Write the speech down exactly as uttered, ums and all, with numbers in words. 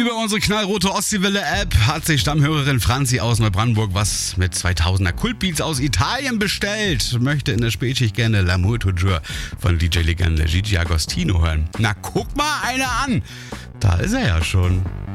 Über unsere knallrote Ostseewelle-App hat sich Stammhörerin Franzi aus Neubrandenburg was mit zweitausender Kultbeats aus Italien bestellt. Möchte in der Spätschicht gerne L'amour toujours von D J-Legende Gigi Agostino hören. Na, guck mal einer an. Da ist er ja schon.